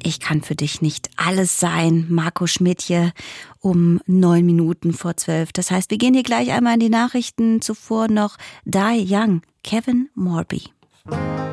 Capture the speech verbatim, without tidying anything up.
Ich kann für dich nicht alles sein. Marco Schmidt hier um neun Minuten vor zwölf. Das heißt, wir gehen hier gleich einmal in die Nachrichten. Zuvor noch Die Young, Kevin Morby.